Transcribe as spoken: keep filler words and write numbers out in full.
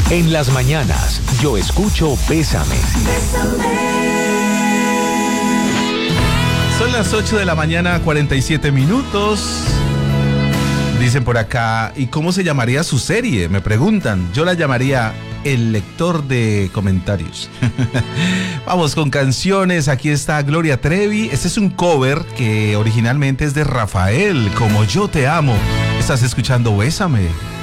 En las mañanas, yo escucho Bésame. Son las ocho de la mañana, cuarenta y siete minutos. Dicen por acá, ¿y cómo se llamaría su serie? Me preguntan. Yo la llamaría El Lector de Comentarios. Vamos con canciones. Aquí está Gloria Trevi. Este es un cover que originalmente es de Rafael, Como Yo Te Amo. Estás escuchando Bésame.